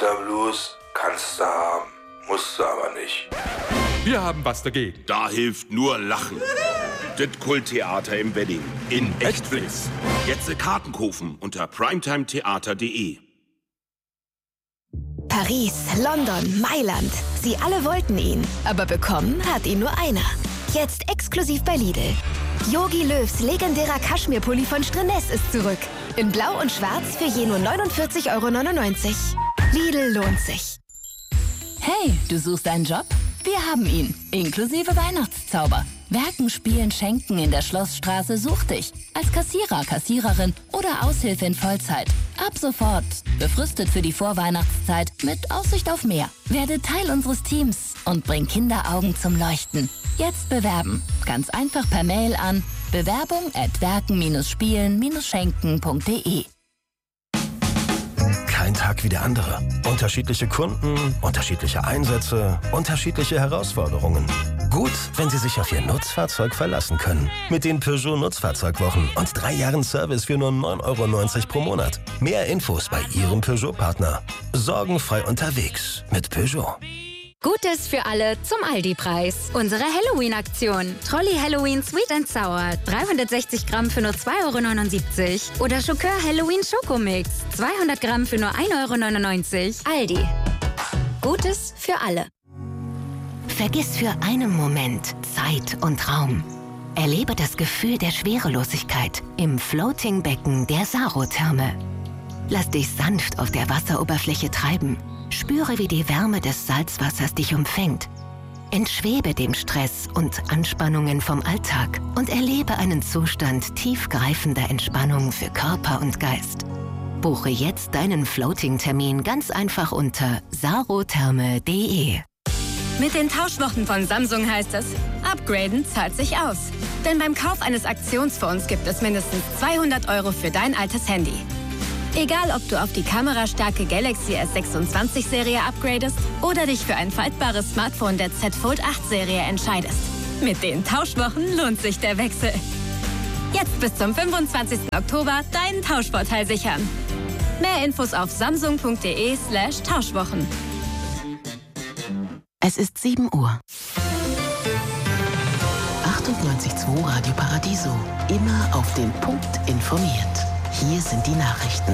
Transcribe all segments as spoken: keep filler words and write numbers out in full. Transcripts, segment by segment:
Winterblues kannst du haben, musst du aber nicht. Wir haben was dagegen. Da hilft nur Lachen. Das Kulttheater im Wedding in Echtflix. Jetzt Karten kaufen unter primetimetheater punkt de. Paris, London, Mailand. Sie alle wollten ihn, aber bekommen hat ihn nur einer. Jetzt exklusiv bei Lidl. Jogi Löws legendärer Kaschmirpulli von Strenes ist zurück. In Blau und Schwarz für je nur neunundvierzig Euro neunundneunzig. Lidl lohnt sich. Hey, du suchst einen Job? Wir haben ihn, inklusive Weihnachtszauber. Werken, Spielen, Schenken in der Schlossstraße sucht dich. Als Kassierer, Kassiererin oder Aushilfe in Vollzeit. Ab sofort. Befristet für die Vorweihnachtszeit mit Aussicht auf mehr. Werde Teil unseres Teams und bring Kinderaugen zum Leuchten. Jetzt bewerben. Ganz einfach per Mail an bewerbung at werken spielen schenken punkt de. Kein Tag wie der andere. Unterschiedliche Kunden, unterschiedliche Einsätze, unterschiedliche Herausforderungen. Gut, wenn Sie sich auf Ihr Nutzfahrzeug verlassen können. Mit den Peugeot Nutzfahrzeugwochen und drei Jahren Service für nur neun Euro neunzig pro Monat. Mehr Infos bei Ihrem Peugeot-Partner. Sorgenfrei unterwegs mit Peugeot. Gutes für alle zum Aldi-Preis. Unsere Halloween-Aktion. Trolli Halloween Sweet and Sour. dreihundertsechzig Gramm für nur zwei Euro neunundsiebzig. Oder Schokör Halloween Schokomix. zweihundert Gramm für nur ein Euro neunundneunzig. Aldi. Gutes für alle. Vergiss für einen Moment Zeit und Raum. Erlebe das Gefühl der Schwerelosigkeit im Floating-Becken der Sarotherme. Lass dich sanft auf der Wasseroberfläche treiben. Spüre, wie die Wärme des Salzwassers dich umfängt. Entschwebe dem Stress und Anspannungen vom Alltag und erlebe einen Zustand tiefgreifender Entspannung für Körper und Geist. Buche jetzt deinen Floating-Termin ganz einfach unter sarotherme punkt de. Mit den Tauschwochen von Samsung heißt es, upgraden zahlt sich aus. Denn beim Kauf eines Aktionsphones gibt es mindestens zweihundert Euro für dein altes Handy. Egal, ob du auf die kamerastarke Galaxy S sechsundzwanzig Serie upgradest oder dich für ein faltbares Smartphone der Z Fold acht Serie entscheidest. Mit den Tauschwochen lohnt sich der Wechsel. Jetzt bis zum fünfundzwanzigsten Oktober deinen Tauschvorteil sichern. Mehr Infos auf samsung punkt de slash Tauschwochen. Es ist sieben Uhr. achtundneunzig Komma zwei Radio Paradiso. Immer auf den Punkt informiert. Hier sind die Nachrichten.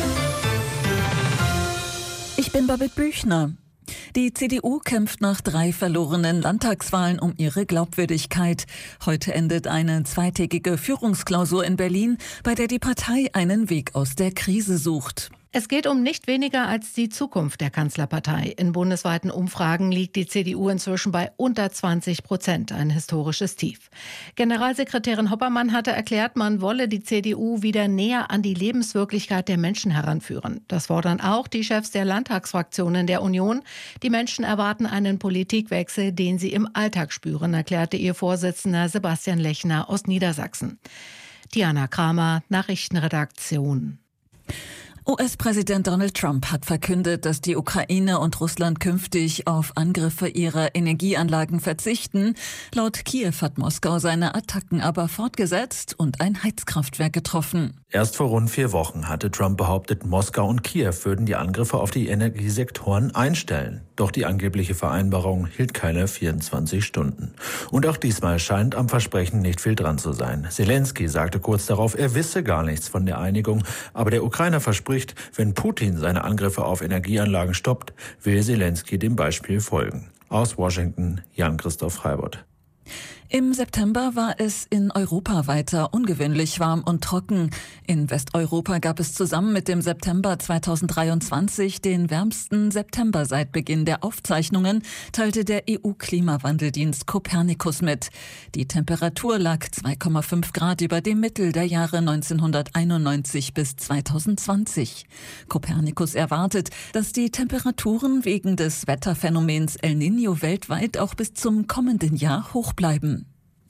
Ich bin Babette Büchner. Die C D U kämpft nach drei verlorenen Landtagswahlen um ihre Glaubwürdigkeit. Heute endet eine zweitägige Führungsklausur in Berlin, bei der die Partei einen Weg aus der Krise sucht. Es geht um nicht weniger als die Zukunft der Kanzlerpartei. In bundesweiten Umfragen liegt die C D U inzwischen bei unter zwanzig Prozent, ein historisches Tief. Generalsekretärin Hoppermann hatte erklärt, man wolle die C D U wieder näher an die Lebenswirklichkeit der Menschen heranführen. Das fordern auch die Chefs der Landtagsfraktionen der Union. Die Menschen erwarten einen Politikwechsel, den sie im Alltag spüren, erklärte ihr Vorsitzender Sebastian Lechner aus Niedersachsen. Diana Kramer, Nachrichtenredaktion. U S-Präsident Donald Trump hat verkündet, dass die Ukraine und Russland künftig auf Angriffe ihrer Energieanlagen verzichten. Laut Kiew hat Moskau seine Attacken aber fortgesetzt und ein Heizkraftwerk getroffen. Erst vor rund vier Wochen hatte Trump behauptet, Moskau und Kiew würden die Angriffe auf die Energiesektoren einstellen. Doch die angebliche Vereinbarung hielt keine vierundzwanzig Stunden. Und auch diesmal scheint am Versprechen nicht viel dran zu sein. Zelensky sagte kurz darauf, er wisse gar nichts von der Einigung, aber der Ukrainer verspricht, wenn Putin seine Angriffe auf Energieanlagen stoppt, will Zelensky dem Beispiel folgen. Aus Washington, Jan-Christoph Heibert. Im September war es in Europa weiter ungewöhnlich warm und trocken. In Westeuropa gab es zusammen mit dem September zweitausenddreiundzwanzig den wärmsten September seit Beginn der Aufzeichnungen, teilte der E U-Klimawandeldienst Copernicus mit. Die Temperatur lag zwei Komma fünf Grad über dem Mittel der Jahre neunzehnhunderteinundneunzig bis zweitausendzwanzig. Copernicus erwartet, dass die Temperaturen wegen des Wetterphänomens El Niño weltweit auch bis zum kommenden Jahr hoch bleiben.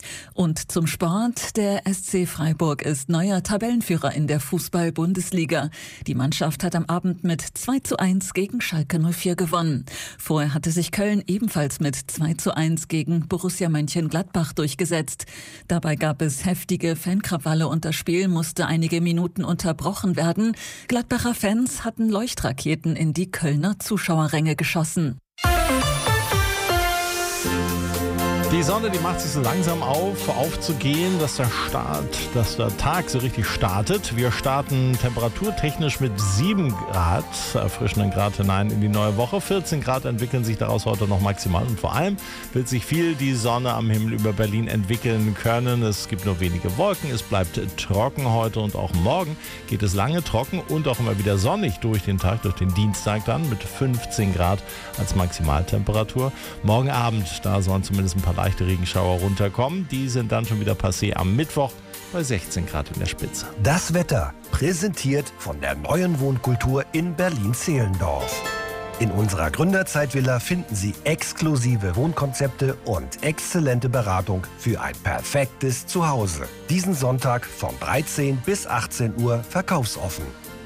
Und zum Sport. Der S C Freiburg ist neuer Tabellenführer in der Fußball-Bundesliga. Die Mannschaft hat am Abend mit zwei zu eins gegen Schalke null vier gewonnen. Vorher hatte sich Köln ebenfalls mit zwei zu eins gegen Borussia Mönchengladbach durchgesetzt. Dabei gab es heftige Fankrawalle und das Spiel musste einige Minuten unterbrochen werden. Gladbacher Fans hatten Leuchtraketen in die Kölner Zuschauerränge geschossen. Die Sonne, die macht sich so langsam auf, aufzugehen, dass der Start, dass der Tag so richtig startet. Wir starten temperaturtechnisch mit sieben Grad, erfrischenden Grad hinein in die neue Woche. vierzehn Grad entwickeln sich daraus heute noch maximal. Und vor allem wird sich viel die Sonne am Himmel über Berlin entwickeln können. Es gibt nur wenige Wolken, es bleibt trocken heute und auch morgen geht es lange trocken und auch immer wieder sonnig durch den Tag, durch den Dienstag dann mit fünfzehn Grad als Maximaltemperatur. Morgen Abend, da sollen zumindest ein paar leichte Regenschauer runterkommen. Die sind dann schon wieder passé am Mittwoch bei sechzehn Grad in der Spitze. Das Wetter, präsentiert von der neuen Wohnkultur in Berlin-Zehlendorf. In unserer Gründerzeitvilla finden Sie exklusive Wohnkonzepte und exzellente Beratung für ein perfektes Zuhause. Diesen Sonntag von dreizehn bis achtzehn Uhr verkaufsoffen.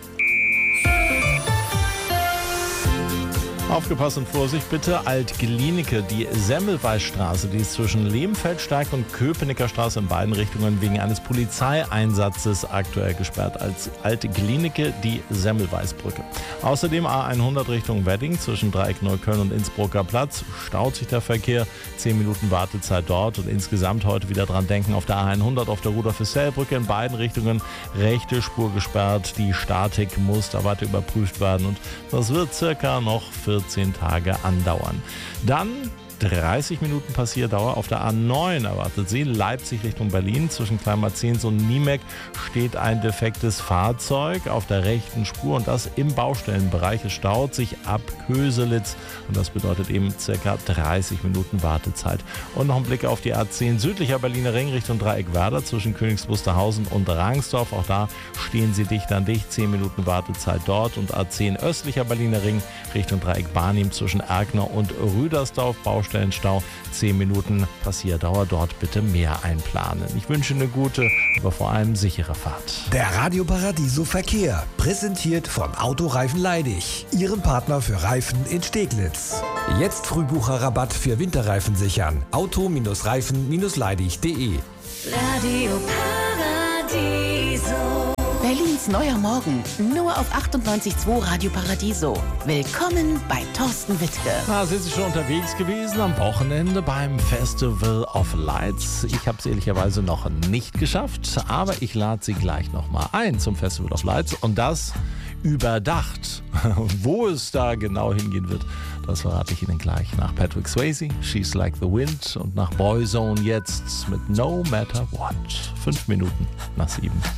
Aufgepasst und Vorsicht bitte, Alt-Glienicke, die Semmelweisstraße, die ist zwischen Lehmfeldsteig und Köpenicker Straße in beiden Richtungen wegen eines Polizeieinsatzes aktuell gesperrt. Als Alt-Glienicke die Semmelweisbrücke. Außerdem A hundert Richtung Wedding zwischen Dreieck Neukölln und Innsbrucker Platz, staut sich der Verkehr, zehn Minuten Wartezeit dort und insgesamt heute wieder dran denken, auf der A hundert auf der Rudolf-Hüssel-Brücke in beiden Richtungen rechte Spur gesperrt, die Statik muss da weiter überprüft werden und das wird circa noch vierzehn Tage andauern. Dann dreißig Minuten Passierdauer auf der A neun erwartet Sie. Leipzig Richtung Berlin. Zwischen Kleinmarzens und Niemek steht ein defektes Fahrzeug auf der rechten Spur und das im Baustellenbereich. Es staut sich ab Köselitz und das bedeutet eben ca. dreißig Minuten Wartezeit. Und noch ein Blick auf die A zehn südlicher Berliner Ring Richtung Dreieck-Werder zwischen Königs Wusterhausen und Rangsdorf. Auch da stehen Sie dicht an dicht. zehn Minuten Wartezeit dort. Und A zehn östlicher Berliner Ring Richtung Dreieck-Barnim zwischen Erkner und Rüdersdorf. Baustellenstau, zehn Minuten Passierdauer, dort bitte mehr einplanen. Ich wünsche eine gute, aber vor allem sichere Fahrt. Der Radio Paradiso Verkehr, präsentiert von Autoreifen Leidig, Ihrem Partner für Reifen in Steglitz. Jetzt Frühbucherrabatt für Winterreifen sichern. Auto-Reifen Leidig punkt de. Radio Paradiso. Berlins neuer Morgen, nur auf achtundneunzig Komma zwei Radio Paradiso. Willkommen bei Thorsten Wittke. Na, sind Sie schon unterwegs gewesen am Wochenende beim Festival of Lights? Ich habe es ehrlicherweise noch nicht geschafft, aber ich lade Sie gleich nochmal ein zum Festival of Lights und das überdacht. Wo es da genau hingehen wird, das verrate ich Ihnen gleich nach Patrick Swayze, She's Like the Wind und nach Boyzone jetzt mit No Matter What. Fünf Minuten nach sieben.